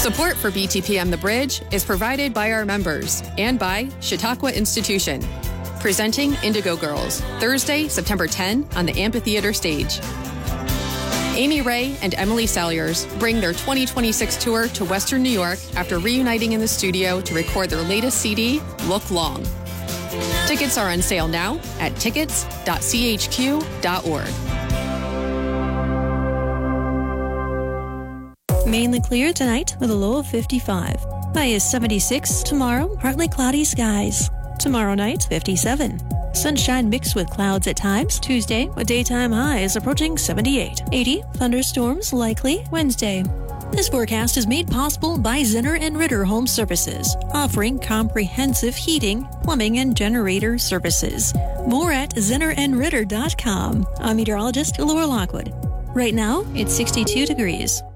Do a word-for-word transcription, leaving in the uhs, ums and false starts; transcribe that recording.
Support for B T P M The Bridge is provided by our members and by Chautauqua Institution. Presenting Indigo Girls, Thursday, September tenth on the amphitheater stage. Amy Ray and Emily Salyers bring their twenty twenty-six tour to Western New York after reuniting in the studio to record their latest C D, Look Long. Tickets are on sale now at tickets dot c h q dot org. Mainly clear tonight with a low of fifty-five. High is seventy-six. Tomorrow, partly cloudy skies. Tomorrow night, fifty-seven. Sunshine mixed with clouds at times. Tuesday, with daytime highs approaching seventy-eight. eighty. Thunderstorms likely Wednesday. This forecast is made possible by Zinner and Ritter Home Services, offering comprehensive heating, plumbing, and generator services. More at zinner and ritter dot com. I'm meteorologist Laura Lockwood. Right now, it's sixty-two degrees.